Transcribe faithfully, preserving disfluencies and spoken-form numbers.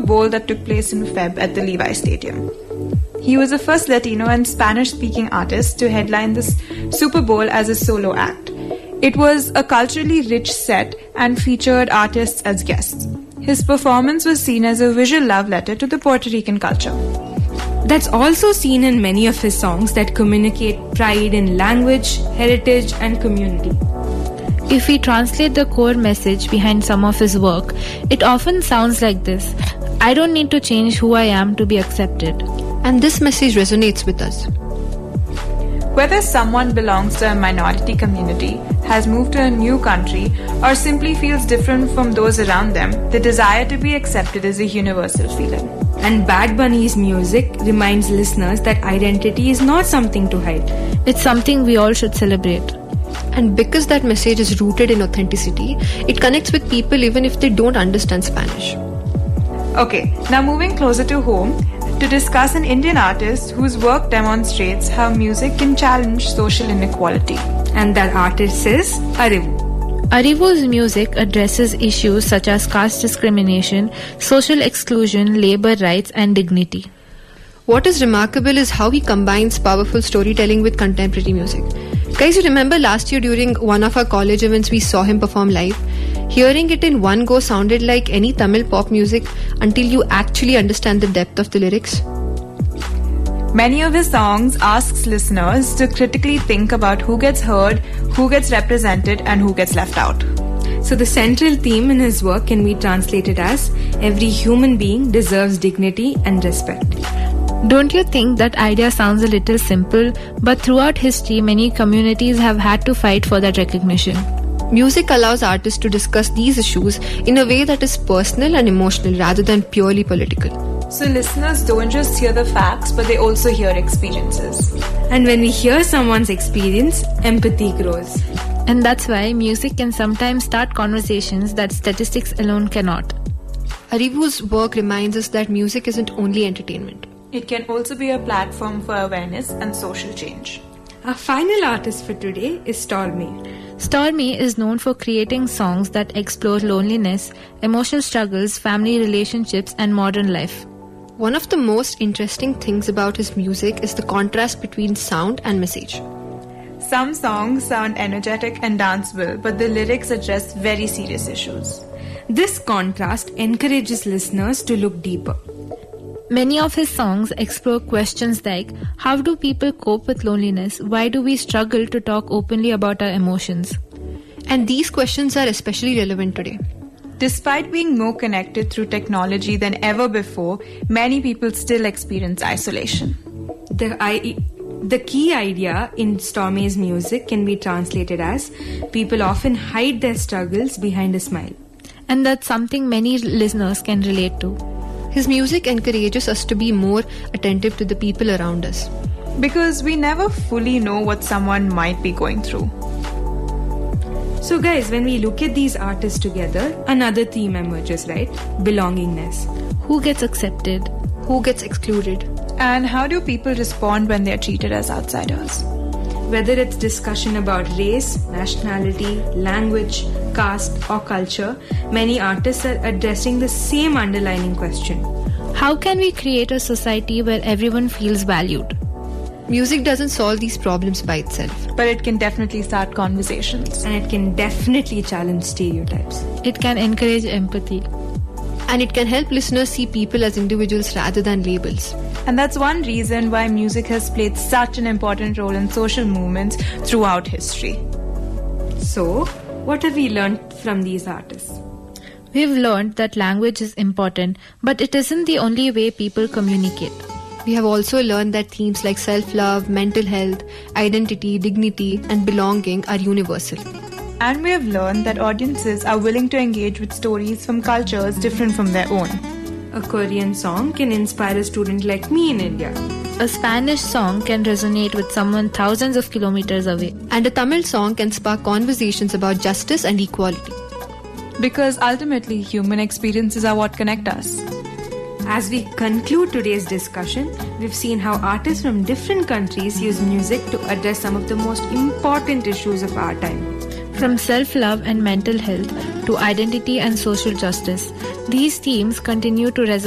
Bowl that took place in February at the Levi Stadium. He was the first Latino and Spanish-speaking artist to headline this Super Bowl as a solo act. It was a culturally rich set and featured artists as guests. His performance was seen as a visual love letter to the Puerto Rican culture. That's also seen in many of his songs that communicate pride in language, heritage, and community. If we translate the core message behind some of his work, it often sounds like this: I don't need to change who I am to be accepted. And this message resonates with us. Whether someone belongs to a minority community, has moved to a new country, or simply feels different from those around them, the desire to be accepted is a universal feeling. And Bad Bunny's music reminds listeners that identity is not something to hide. It's something we all should celebrate. And because that message is rooted in authenticity, it connects with people even if they don't understand Spanish. Okay, now moving closer to home, to discuss an Indian artist whose work demonstrates how music can challenge social inequality. And that artist is Arivu. Arivu's music addresses issues such as caste discrimination, social exclusion, labor rights, and dignity. What is remarkable is how he combines powerful storytelling with contemporary music. Guys, you remember last year during one of our college events we saw him perform live? Hearing it in one go sounded like any Tamil pop music until you actually understand the depth of the lyrics. Many of his songs asks listeners to critically think about who gets heard, who gets represented, and who gets left out. So the central theme in his work can be translated as every human being deserves dignity and respect. Don't you think that idea sounds a little simple? But throughout history, many communities have had to fight for that recognition. Music allows artists to discuss these issues in a way that is personal and emotional rather than purely political. So listeners don't just hear the facts, but they also hear experiences. And when we hear someone's experience, empathy grows. And that's why music can sometimes start conversations that statistics alone cannot. Arivu's work reminds us that music isn't only entertainment. It can also be a platform for awareness and social change. Our final artist for today is Stormy. Stormy is known for creating songs that explore loneliness, emotional struggles, family relationships, and modern life. One of the most interesting things about his music is the contrast between sound and message. Some songs sound energetic and danceable, but the lyrics address very serious issues. This contrast encourages listeners to look deeper. Many of his songs explore questions like, how do people cope with loneliness? Why do we struggle to talk openly about our emotions? And these questions are especially relevant today. Despite being more connected through technology than ever before, many people still experience isolation. The, I, the key idea in Stormy's music can be translated as, people often hide their struggles behind a smile. And that's something many listeners can relate to. His music encourages us to be more attentive to the people around us. Because we never fully know what someone might be going through. So guys, when we look at these artists together, another theme emerges, right? Belongingness. Who gets accepted? Who gets excluded? And how do people respond when they're treated as outsiders? Whether it's discussion about race, nationality, language, caste, or culture, many artists are addressing the same underlying question. How can we create a society where everyone feels valued? Music doesn't solve these problems by itself. But it can definitely start conversations. And it can definitely challenge stereotypes. It can encourage empathy. And it can help listeners see people as individuals rather than labels. And that's one reason why music has played such an important role in social movements throughout history. So, what have we learned from these artists? We've learned that language is important, but it isn't the only way people communicate. We have also learned that themes like self-love, mental health, identity, dignity, and belonging are universal. And we have learned that audiences are willing to engage with stories from cultures different from their own. A Korean song can inspire a student like me in India. A Spanish song can resonate with someone thousands of kilometers away. And a Tamil song can spark conversations about justice and equality. Because ultimately, human experiences are what connect us. As we conclude today's discussion, we've seen how artists from different countries use music to address some of the most important issues of our time. From self-love and mental health to identity and social justice, these themes continue to resonate